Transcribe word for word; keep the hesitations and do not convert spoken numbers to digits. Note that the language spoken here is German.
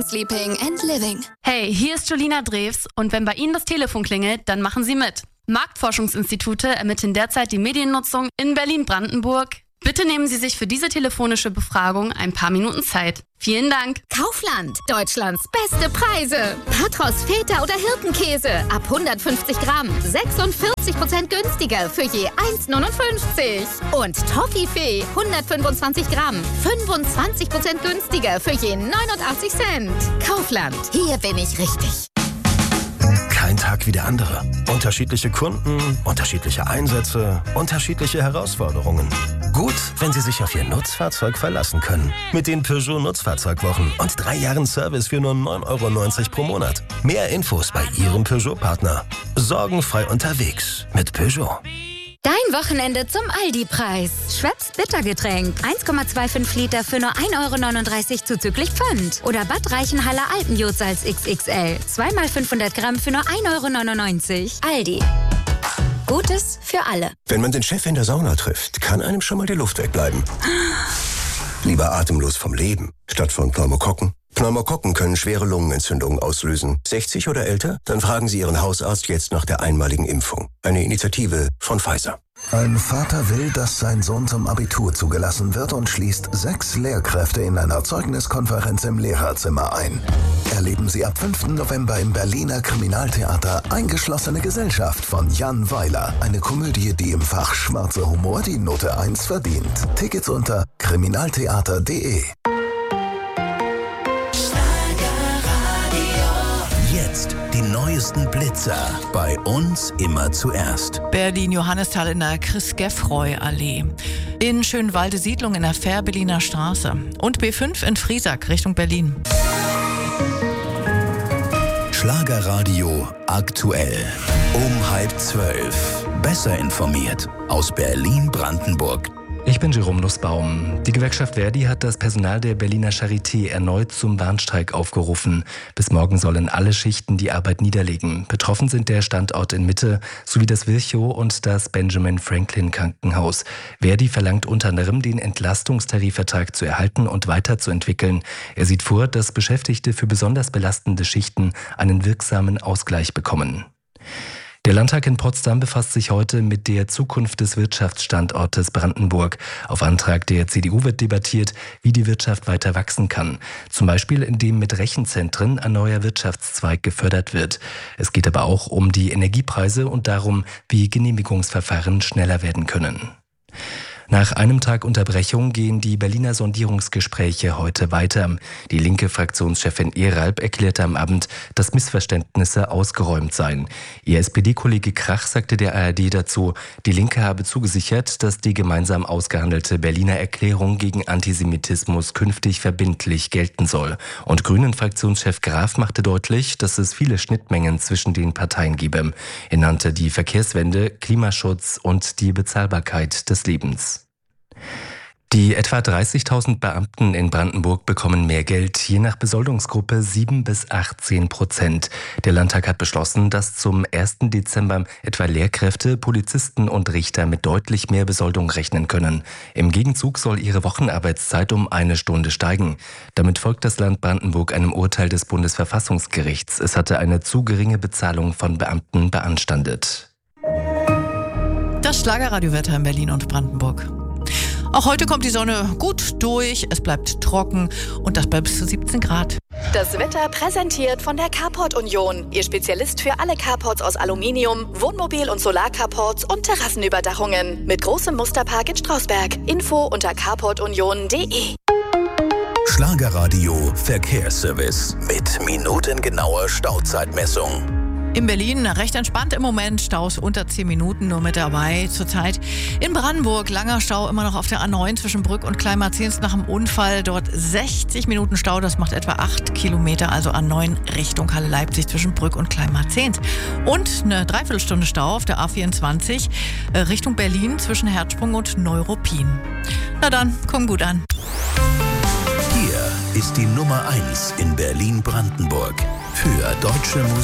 Sleeping and Living. Hey, hier ist Julina Drews und wenn bei Ihnen das Telefon klingelt, dann machen Sie mit. Marktforschungsinstitute ermitteln derzeit die Mediennutzung in Berlin-Brandenburg. Bitte nehmen Sie sich für diese telefonische Befragung ein paar Minuten Zeit. Vielen Dank. Kaufland, Deutschlands beste Preise. Patros, Feta oder Hirtenkäse ab hundertfünfzig Gramm. sechsundvierzig Prozent günstiger für je eins neunundfünfzig. Und Toffifee, hundertfünfundzwanzig Gramm. fünfundzwanzig Prozent günstiger für je neunundachtzig Cent. Kaufland, hier bin ich richtig. Kein Tag wie der andere. Unterschiedliche Kunden, unterschiedliche Einsätze, unterschiedliche Herausforderungen. Gut, wenn Sie sich auf Ihr Nutzfahrzeug verlassen können. Mit den Peugeot Nutzfahrzeugwochen und drei Jahren Service für nur neun Euro neunzig pro Monat. Mehr Infos bei Ihrem Peugeot-Partner. Sorgenfrei unterwegs mit Peugeot. Dein Wochenende zum Aldi-Preis. Schweppes Bittergetränk. eins Komma fünfundzwanzig Liter für nur ein Euro neununddreißig zuzüglich Pfand. Oder Bad Reichenhaller Alpenjodsalz X X L. zwei mal fünfhundert Gramm für nur ein Euro neunundneunzig. Aldi. Gutes für alle. Wenn man den Chef in der Sauna trifft, kann einem schon mal die Luft wegbleiben. Lieber atemlos vom Leben, statt von Pneumokokken. Pneumokokken können schwere Lungenentzündungen auslösen. sechzig oder älter? Dann fragen Sie Ihren Hausarzt jetzt nach der einmaligen Impfung. Eine Initiative von Pfizer. Ein Vater will, dass sein Sohn zum Abitur zugelassen wird und schließt sechs Lehrkräfte in einer Zeugniskonferenz im Lehrerzimmer ein. Erleben Sie ab fünften November im Berliner Kriminaltheater Eingeschlossene Gesellschaft von Jan Weiler. Eine Komödie, die im Fach schwarzer Humor die Note eins verdient. Tickets unter kriminaltheater punkt de. Jetzt die neuesten Blitzer. Bei uns immer zuerst. Berlin-Johannisthal in der Chris-Geffroy-Allee. In Schönwalde-Siedlung in der Fährberliner Straße. Und B fünf in Friesack Richtung Berlin. Schlagerradio aktuell. Um halb zwölf. Besser informiert aus Berlin-Brandenburg. Ich bin Jerome Nussbaum. Die Gewerkschaft Verdi hat das Personal der Berliner Charité erneut zum Warnstreik aufgerufen. Bis morgen sollen alle Schichten die Arbeit niederlegen. Betroffen sind der Standort in Mitte sowie das Virchow und das Benjamin Franklin Krankenhaus. Verdi verlangt unter anderem, den Entlastungstarifvertrag zu erhalten und weiterzuentwickeln. Er sieht vor, dass Beschäftigte für besonders belastende Schichten einen wirksamen Ausgleich bekommen. Der Landtag in Potsdam befasst sich heute mit der Zukunft des Wirtschaftsstandortes Brandenburg. Auf Antrag der C D U wird debattiert, wie die Wirtschaft weiter wachsen kann. Zum Beispiel, indem mit Rechenzentren ein neuer Wirtschaftszweig gefördert wird. Es geht aber auch um die Energiepreise und darum, wie Genehmigungsverfahren schneller werden können. Nach einem Tag Unterbrechung gehen die Berliner Sondierungsgespräche heute weiter. Die linke Fraktionschefin Eralb erklärte am Abend, dass Missverständnisse ausgeräumt seien. Ihr S P D-Kollege Krach sagte der A R D dazu, die Linke habe zugesichert, dass die gemeinsam ausgehandelte Berliner Erklärung gegen Antisemitismus künftig verbindlich gelten soll. Und Grünen-Fraktionschef Graf machte deutlich, dass es viele Schnittmengen zwischen den Parteien gebe. Er nannte die Verkehrswende, Klimaschutz und die Bezahlbarkeit des Lebens. Die etwa dreißigtausend Beamten in Brandenburg bekommen mehr Geld, je nach Besoldungsgruppe sieben bis achtzehn Prozent. Der Landtag hat beschlossen, dass zum ersten Dezember etwa Lehrkräfte, Polizisten und Richter mit deutlich mehr Besoldung rechnen können. Im Gegenzug soll ihre Wochenarbeitszeit um eine Stunde steigen. Damit folgt das Land Brandenburg einem Urteil des Bundesverfassungsgerichts. Es hatte eine zu geringe Bezahlung von Beamten beanstandet. Das Schlagerradiowetter in Berlin und Brandenburg. Auch heute kommt die Sonne gut durch, es bleibt trocken und das bei bis zu siebzehn Grad. Das Wetter präsentiert von der Carport Union. Ihr Spezialist für alle Carports aus Aluminium, Wohnmobil- und Solarcarports und Terrassenüberdachungen. Mit großem Musterpark in Strausberg. Info unter carport union punkt de. Schlagerradio Verkehrsservice mit minutengenauer Stauzeitmessung. In Berlin recht entspannt im Moment, Staus unter zehn Minuten nur mit dabei zurzeit. In Brandenburg langer Stau immer noch auf der A neun zwischen Brück und Kleinmarzehns nach dem Unfall. Dort sechzig Minuten Stau, das macht etwa acht Kilometer, also A neun Richtung Halle Leipzig zwischen Brück und Kleinmarzehns. Und eine Dreiviertelstunde Stau auf der A vierundzwanzig äh, Richtung Berlin zwischen Herzsprung und Neuruppin. Na dann, komm gut an. Hier ist die Nummer eins in Berlin-Brandenburg für deutsche Musik.